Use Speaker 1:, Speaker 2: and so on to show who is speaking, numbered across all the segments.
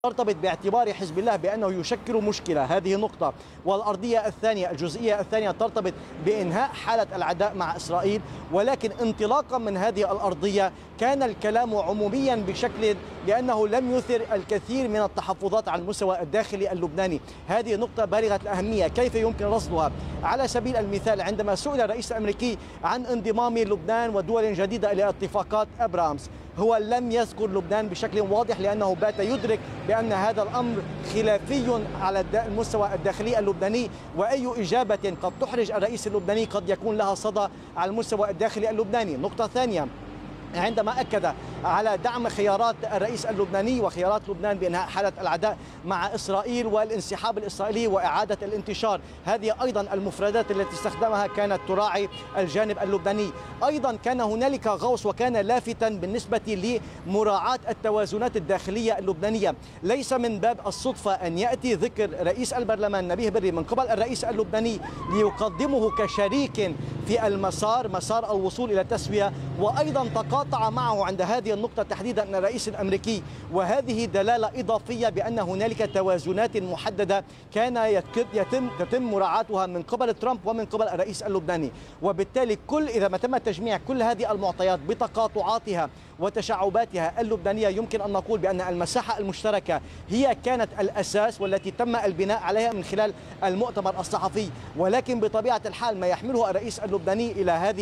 Speaker 1: ترتبط باعتبار حزب الله بأنه يشكل مشكلة، هذه نقطة. والأرضية الثانية، الجزئية الثانية ترتبط بإنهاء حالة العداء مع إسرائيل، ولكن انطلاقا من هذه الأرضية كان الكلام عموميا بشكل بأنه لم يثر الكثير من التحفظات على المستوى الداخلي اللبناني. هذه نقطة بالغة الأهمية، كيف يمكن رصدها؟ على سبيل المثال عندما سئل الرئيس الأمريكي عن انضمام لبنان ودول جديدة إلى اتفاقات أبرامز، هو لم يذكر لبنان بشكل واضح لأنه بات يدرك بأن هذا الأمر خلافي على المستوى الداخلي اللبناني، وأي إجابة قد تحرج الرئيس اللبناني قد يكون لها صدى على المستوى الداخلي اللبناني. نقطة ثانية، عندما أكد على دعم خيارات الرئيس اللبناني وخيارات لبنان بإنهاء حالة العداء مع إسرائيل والانسحاب الإسرائيلي وإعادة الانتشار، هذه أيضا المفردات التي استخدمها كانت تراعي الجانب اللبناني. أيضا كان هنالك غوص وكان لافتا بالنسبة لمراعاة التوازنات الداخلية اللبنانية. ليس من باب الصدفة أن يأتي ذكر رئيس البرلمان نبيه بري من قبل الرئيس اللبناني ليقدمه كشريك في مسار الوصول إلى التسوية، وأيضا تقاطع معه عند هذه النقطة تحديدا الرئيس الأمريكي، وهذه دلالة إضافية بأن هنالك توازنات محددة كان تتم مراعاتها من قبل ترامب ومن قبل الرئيس اللبناني. وبالتالي إذا ما تم تجميع كل هذه المعطيات بتقاطعاتها وتشعباتها اللبنانية، يمكن أن نقول بأن المساحة المشتركة هي كانت الأساس والتي تم البناء عليها من خلال المؤتمر الصحفي. ولكن بطبيعة الحال ما يحمله الرئيس اللبناني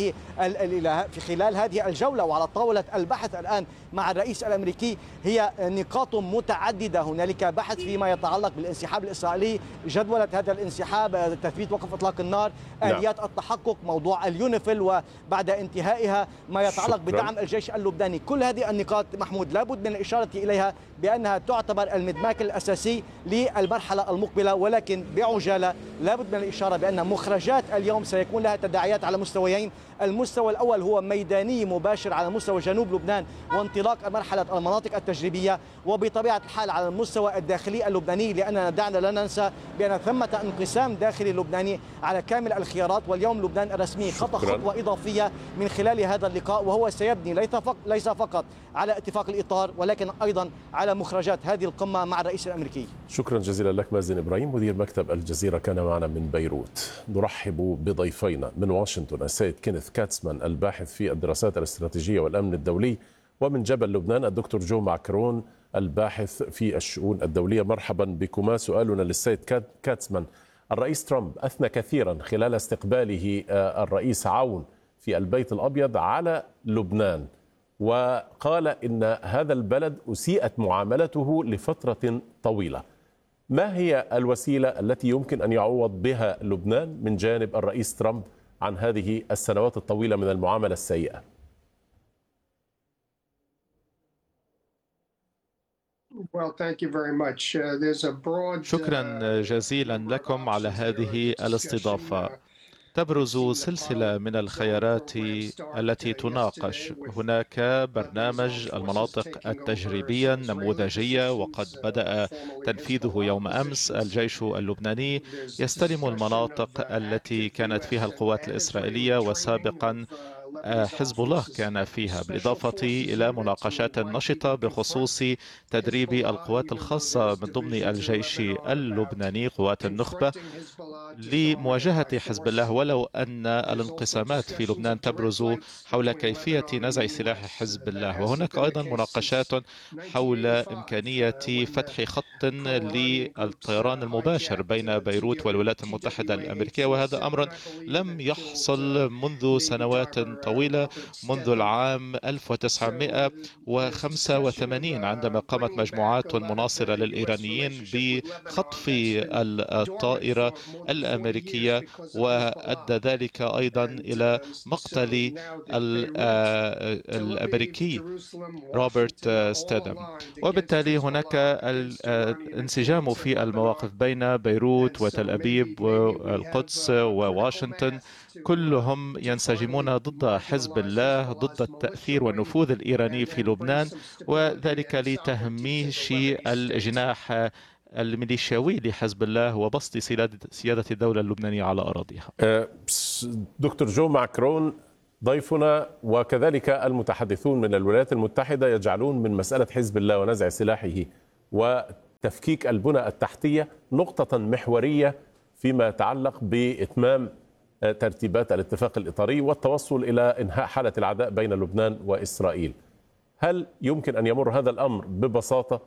Speaker 1: في خلال هذه الجولة وعلى طاولة البحث الآن مع الرئيس الأمريكي هي نقاط متعددة. هنالك بحث فيما يتعلق بالانسحاب الإسرائيلي، جدولة هذا الانسحاب، تثبيت وقف إطلاق النار، آليات التحقق، موضوع اليونيفيل وبعد انتهائها ما يتعلق بدعم الجيش اللبناني. كل هذه النقاط محمود لابد من الإشارة إليها بأنها تعتبر المدماك الأساسي للمرحلة المقبلة، ولكن بعجالة لابد من الإشارة بأن مخرجات اليوم سيكون لها تداعيات على مستويين. المستوى الأول هو ميداني مباشر على مستوى جنوب لبنان وانطلاق مرحلة المناطق التجريبية، وبطبيعة الحال على المستوى الداخلي اللبناني، لأننا دعنا لا ننسى بأن ثمة انقسام داخلي لبناني على كامل الخيارات. واليوم لبنان الرسمي خطى خطوة إضافية من خلال هذا اللقاء، وهو سيبني ليس فقط على اتفاق الإطار ولكن أيضا على مخرجات هذه القمة مع الرئيس الأمريكي.
Speaker 2: شكرا جزيلا لك مازن إبراهيم، مدير مكتب الجزيرة كان معنا من بيروت. نرحب بضيفينا من واشنطن السيد كينيث كاتسمان الباحث في الدراسات الاستراتيجية والأمن الدولي، ومن جبل لبنان الدكتور جو معكرون الباحث في الشؤون الدولية. مرحبا بكما. سؤالنا للسيد كاتسمان، الرئيس ترامب أثنى كثيرا خلال استقباله الرئيس عون في البيت الأبيض على لبنان، وقال إن هذا البلد أسيئت معاملته لفترة طويلة. ما هي الوسيلة التي يمكن أن يعوض بها لبنان من جانب الرئيس ترامب عن هذه السنوات الطويلة من المعاملة السيئة؟
Speaker 3: شكرا جزيلا لكم على هذه الاستضافة. تبرز سلسلة من الخيارات التي تناقش. هناك برنامج المناطق التجريبية النموذجية وقد بدأ تنفيذه يوم أمس. الجيش اللبناني يستلم المناطق التي كانت فيها القوات الإسرائيلية وسابقا حزب الله كان فيها، بالإضافة إلى مناقشات نشطة بخصوص تدريب القوات الخاصة من ضمن الجيش اللبناني قوات النخبة لمواجهة حزب الله، ولو أن الانقسامات في لبنان تبرز حول كيفية نزع سلاح حزب الله. وهناك أيضا مناقشات حول إمكانية فتح خط للطيران المباشر بين بيروت والولايات المتحدة الأمريكية، وهذا أمر لم يحصل منذ سنوات طويلة، منذ العام 1985 عندما قامت مجموعات مناصرة للإيرانيين بخطف الطائرة الأمريكية، وأدى ذلك أيضا إلى مقتل الأمريكي روبرت ستادم. وبالتالي هناك الانسجام في المواقف بين بيروت وتل أبيب والقدس وواشنطن، كلهم ينسجمون ضد حزب الله، ضد التأثير والنفوذ الإيراني في لبنان، وذلك لتهميش الجناح الميليشياوي لحزب الله وبسط سيادة الدولة اللبنانية على أراضيها.
Speaker 2: دكتور جو معكرون ضيفنا وكذلك المتحدثون من الولايات المتحدة يجعلون من مسألة حزب الله ونزع سلاحه تفكيك البنى التحتية نقطة محورية فيما يتعلق بإتمام ترتيبات الاتفاق الإطاري والتوصل إلى إنهاء حالة العداء بين لبنان وإسرائيل. هل يمكن أن يمر هذا الأمر ببساطة؟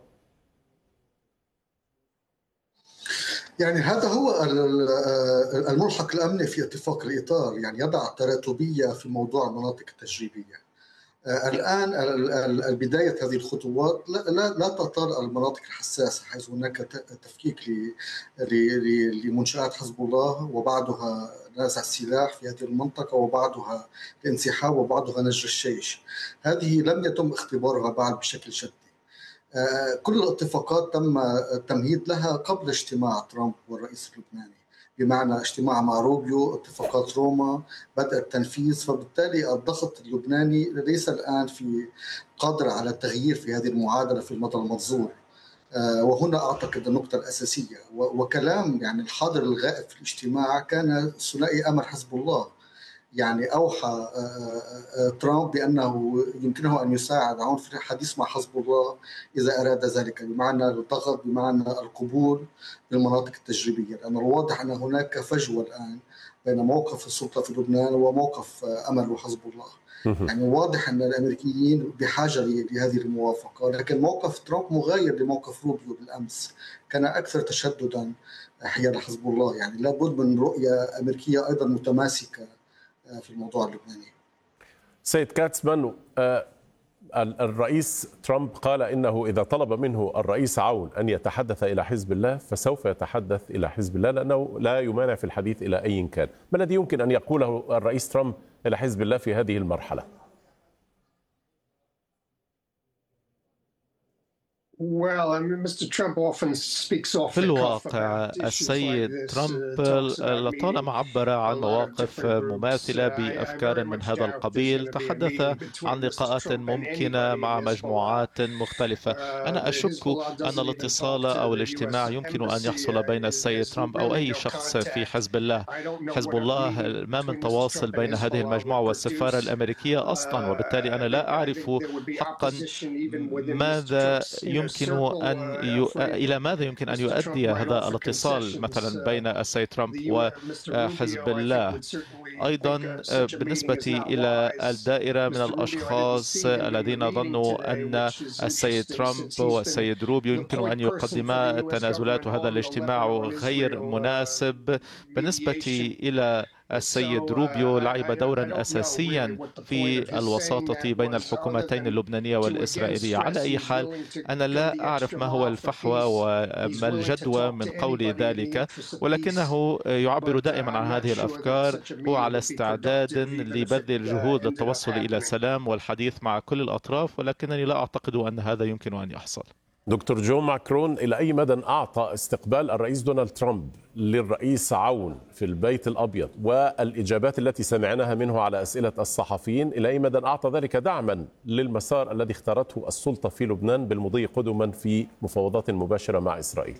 Speaker 4: يعني هذا هو الملحق الأمني في اتفاق الإطار، يعني يضع تراتبية في موضوع المناطق التجريبية. الآن بداية هذه الخطوات لا تطال المناطق الحساسة، حيث هناك تفكيك لمنشآت حزب الله، وبعضها نازع السلاح في هذه المنطقة، وبعضها الانسحاب، وبعضها نجر الشيش. هذه لم يتم اختبارها بعد بشكل جدي. كل الاتفاقات تم التمهيد لها قبل اجتماع ترامب والرئيس اللبناني، بمعنى اجتماع مع روبيو، اتفاقات روما، بدء التنفيذ. فبالتالي الضغط اللبناني ليس الآن قادر على التغيير في هذه المعادلة في المدى المنظور. وهنا أعتقد النقطة الأساسية، وكلام يعني الحاضر الغائب في الاجتماع كان ثنائي أمر حزب الله. يعني أوحى ترامب بأنه يمكنه أن يساعد عون في الحديث مع حزب الله إذا أراد ذلك، بمعنى الضغط، بمعنى القبول بالمناطق التجريبية، لأن الواضح أن هناك فجوة الآن بين موقف السلطة في لبنان وموقف أمل وحزب الله. يعني واضح أن الأمريكيين بحاجة لهذه الموافقة، لكن موقف ترامب مغاير لموقف روبيو بالأمس، كان أكثر تشددا حيال حزب الله. يعني لابد من رؤية أمريكية أيضا متماسكة في الموضوع اللبناني.
Speaker 2: سيد كاتسمان، الرئيس ترامب قال إنه إذا طلب منه الرئيس عون أن يتحدث إلى حزب الله فسوف يتحدث إلى حزب الله، لأنه لا يمانع في الحديث إلى أي كان. ما الذي يمكن أن يقوله الرئيس ترامب إلى حزب الله في هذه المرحلة؟
Speaker 3: في الواقع السيد ترامب لطالما عبر عن مواقف مماثلة بأفكار من هذا القبيل، تحدث عن لقاءات ممكنة مع مجموعات مختلفة. أنا أشك أن الاتصال أو الاجتماع يمكن أن يحصل بين السيد ترامب أو أي شخص في حزب الله. حزب الله ما من تواصل بين هذه المجموعة والسفارة الأمريكية أصلا، وبالتالي أنا لا أعرف حقا ماذا يمكن إلى ماذا يمكن أن يؤدي هذا الاتصال مثلا بين السيد ترامب وحزب الله. أيضا بالنسبة إلى الدائرة من الأشخاص الذين ظنوا أن السيد ترامب والسيد روبيو يمكن أن يقدما تنازلات وهذا الاجتماع غير مناسب، بالنسبة إلى السيد روبيو لعب دورا أساسيا في الوساطة بين الحكومتين اللبنانية والإسرائيلية. على أي حال أنا لا أعرف ما هو الفحوى وما الجدوى من قول ذلك، ولكنه يعبر دائما عن هذه الأفكار. هو على استعداد لبذل الجهود للتوصل إلى سلام والحديث مع كل الأطراف، ولكنني لا أعتقد أن هذا يمكن أن يحصل.
Speaker 2: دكتور جو ماكرون، إلى أي مدى أعطى استقبال الرئيس دونالد ترامب للرئيس عون في البيت الأبيض والإجابات التي سمعناها منه على أسئلة الصحفيين، إلى أي مدى أعطى ذلك دعما للمسار الذي اختارته السلطة في لبنان بالمضي قدما في مفاوضات مباشرة مع إسرائيل؟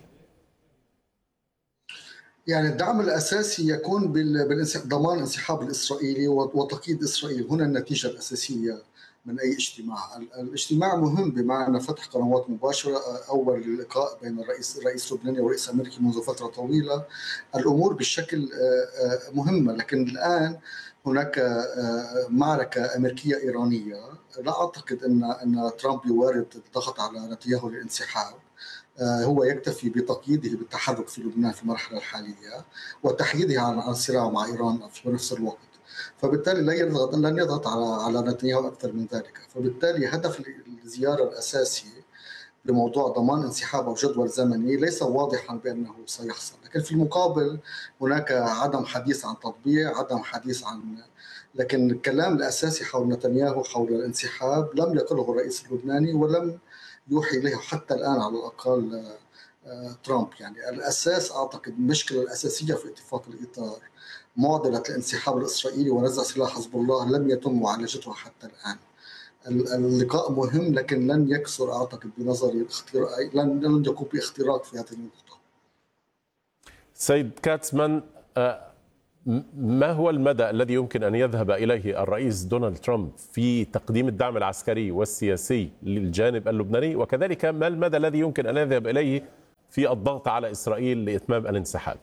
Speaker 4: يعني الدعم الأساسي يكون بضمان انسحاب الإسرائيلي وتقييد إسرائيل. هنا النتيجة الأساسية من أي اجتماع. الاجتماع مهم بمعنى فتح قنوات مباشرة. أول لقاء بين الرئيس اللبناني والرئيس الأمريكي منذ فترة طويلة. الأمور بالشكل مهمة، لكن الآن هناك معركة أمريكية إيرانية. لا أعتقد أن ترامب يوارد الضغط على نتنياهو للانسحاب. هو يكتفي بتقييده بالتحرك في لبنان في المرحلة الحالية وتحييده عن الصراع مع إيران في نفس الوقت. فبالتالي لن يضغط على نتنياهو أكثر من ذلك. فبالتالي هدف الزيارة الأساسي بموضوع ضمان انسحاب أو جدول زمني ليس واضحا بأنه سيحصل، لكن في المقابل هناك عدم حديث عن تطبيع، عدم حديث عن، لكن الكلام الأساسي حول نتنياهو حول الانسحاب لم يقله الرئيس اللبناني ولم يوحي له حتى الآن على الأقل ترامب. يعني الأساس أعتقد المشكلة الأساسية في اتفاق الإطار معضلة الانسحاب الإسرائيلي ونزع سلاح حزب الله لم يتم معالجتها حتى الآن. اللقاء مهم، لكن لن يكسر أعتقد بنظري لن يكون باختراق في هذه النقطة.
Speaker 2: سيد كاتسمان، ما هو المدى الذي يمكن أن يذهب إليه الرئيس دونالد ترامب في تقديم الدعم العسكري والسياسي للجانب اللبناني، وكذلك ما المدى الذي يمكن أن يذهب إليه في الضغط على إسرائيل لإتمام الانسحاب؟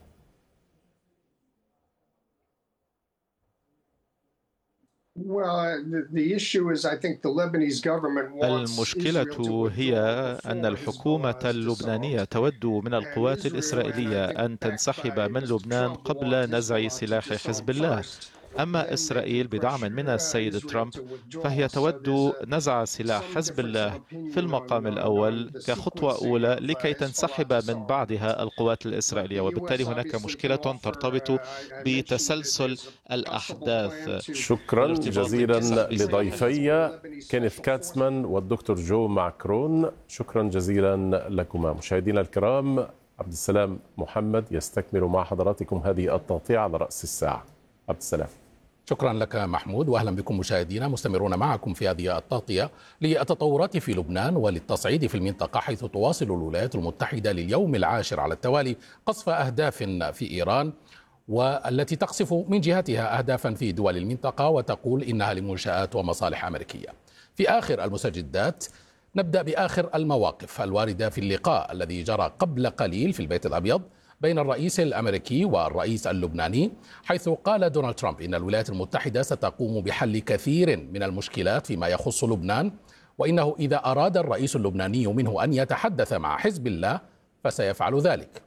Speaker 3: المشكلة هي أن الحكومة اللبنانية تود من القوات الإسرائيلية أن تنسحب من لبنان قبل نزع سلاح حزب الله. أما إسرائيل بدعم من السيد ترامب فهي تود نزع سلاح حزب الله في المقام الأول كخطوة أولى لكي تنسحب من بعدها القوات الإسرائيلية، وبالتالي هناك مشكلة ترتبط بتسلسل الأحداث.
Speaker 2: شكرا جزيلا لضيفي كينيث كاتسمان والدكتور جو معكرون، شكرا جزيلا لكما. مشاهدينا الكرام، عبد السلام محمد يستكمل مع حضراتكم هذه التغطية على رأس الساعة. عبد السلام.
Speaker 5: شكرا لك محمود، واهلا بكم مشاهدينا. مستمرون معكم في هذه التغطية للتطورات في لبنان وللتصعيد في المنطقة، حيث تواصل الولايات المتحدة لليوم العاشر على التوالي قصف أهداف في إيران، والتي تقصف من جهتها أهدافا في دول المنطقة وتقول إنها لمنشآت ومصالح أمريكية. في آخر المستجدات نبدأ بآخر المواقف الواردة في اللقاء الذي جرى قبل قليل في البيت الأبيض بين الرئيس الأمريكي والرئيس اللبناني، حيث قال دونالد ترامب إن الولايات المتحدة ستقوم بحل كثير من المشكلات فيما يخص لبنان، وإنه إذا أراد الرئيس اللبناني منه أن يتحدث مع حزب الله فسيفعل ذلك.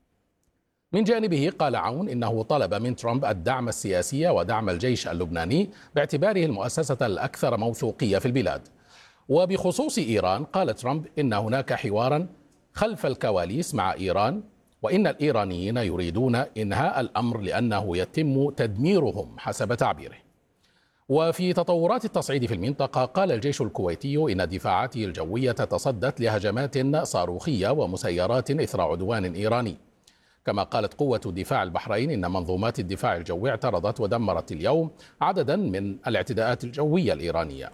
Speaker 5: من جانبه قال عون إنه طلب من ترامب الدعم السياسي ودعم الجيش اللبناني باعتباره المؤسسة الأكثر موثوقية في البلاد. وبخصوص إيران قال ترامب إن هناك حوارا خلف الكواليس مع إيران، وإن الإيرانيين يريدون إنهاء الأمر لأنه يتم تدميرهم حسب تعبيره. وفي تطورات التصعيد في المنطقة قال الجيش الكويتي إن دفاعاته الجوية تصدت لهجمات صاروخية ومسيرات إثر عدوان إيراني. كما قالت قوة دفاع البحرين إن منظومات الدفاع الجوي اعترضت ودمرت اليوم عددا من الاعتداءات الجوية الإيرانية.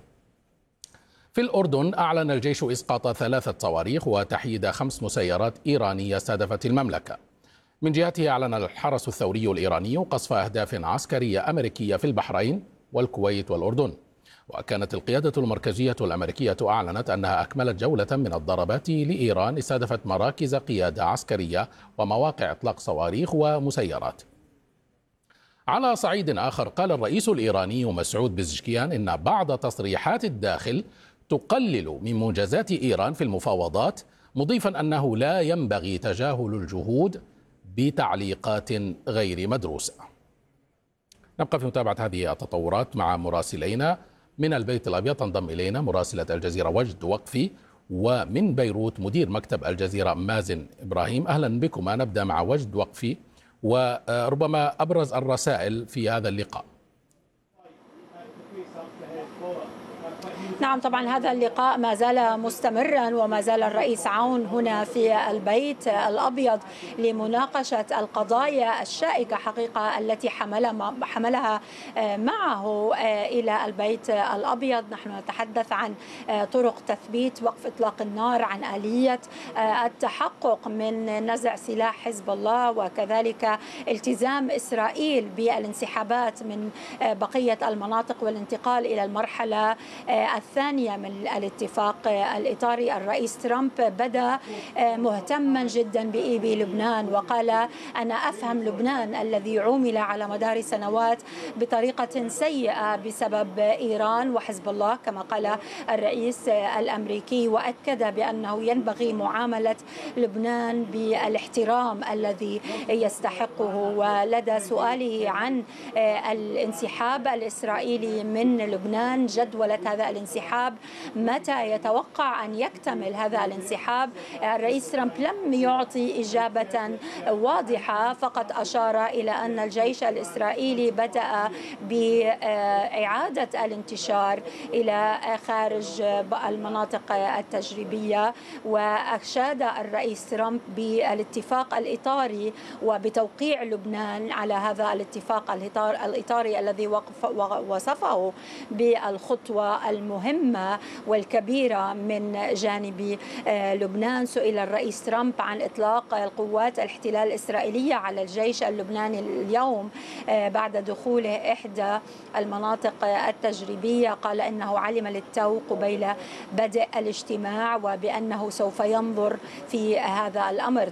Speaker 5: في الأردن أعلن الجيش إسقاط 3 صواريخ وتحييد 5 مسيرات إيرانية استهدفت المملكة. من جهته أعلن الحرس الثوري الإيراني قصف أهداف عسكرية أمريكية في البحرين والكويت والأردن. وكانت القيادة المركزية الأمريكية أعلنت أنها أكملت جولة من الضربات لإيران استهدفت مراكز قيادة عسكرية ومواقع إطلاق صواريخ ومسيرات. على صعيد آخر قال الرئيس الإيراني مسعود بزشكيان إن بعض تصريحات الداخل تقلل من منجزات إيران في المفاوضات، مضيفا أنه لا ينبغي تجاهل الجهود بتعليقات غير مدروسة. نبقى في متابعة هذه التطورات مع مراسلينا من البيت الأبيض. تنضم إلينا مراسلة الجزيرة وجد وقفي، ومن بيروت مدير مكتب الجزيرة مازن إبراهيم. أهلا بكم. نبدأ مع وجد وقفي، وربما أبرز الرسائل في هذا اللقاء.
Speaker 6: نعم، طبعا هذا اللقاء ما زال مستمرا، وما زال الرئيس عون هنا في البيت الأبيض لمناقشة القضايا الشائكة حقيقة التي حملها معه إلى البيت الأبيض. نحن نتحدث عن طرق تثبيت وقف إطلاق النار، عن آلية التحقق من نزع سلاح حزب الله، وكذلك التزام إسرائيل بالانسحابات من بقية المناطق والانتقال إلى المرحلة الثانية من الاتفاق الإطاري. الرئيس ترامب بدأ مهتما جدا بلبنان، وقال أنا أفهم لبنان الذي عُمل على مدار سنوات بطريقة سيئة بسبب إيران وحزب الله، كما قال الرئيس الأمريكي، وأكد بأنه ينبغي معاملة لبنان بالاحترام الذي يستحقه. ولدى سؤاله عن الانسحاب الإسرائيلي من لبنان، جدولة هذا الانسحاب، متى يتوقع أن يكتمل هذا الانسحاب، الرئيس ترامب لم يعطي إجابة واضحة، فقط أشار إلى أن الجيش الإسرائيلي بدأ بإعادة الانتشار إلى خارج المناطق التجريبية. وأشاد الرئيس ترامب بالاتفاق الإطاري وبتوقيع لبنان على هذا الاتفاق الإطاري الذي وصفه بالخطوة المهمة والكبيرة من جانب لبنان. سئل الرئيس ترامب عن إطلاق القوات الاحتلال الإسرائيلية على الجيش اللبناني اليوم بعد دخوله إحدى المناطق التجريبية. قال إنه علم للتو قبيل بدء الاجتماع، وبأنه سوف ينظر في هذا الأمر.